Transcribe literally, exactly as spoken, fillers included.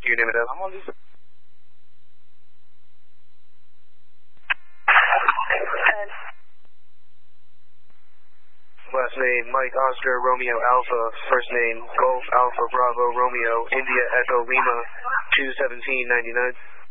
You name it up. I'm on this. Last name, Mike Oscar Romeo Alpha. First name, Golf Alpha Bravo Romeo India Echo Lima two seventeen ninety-nine.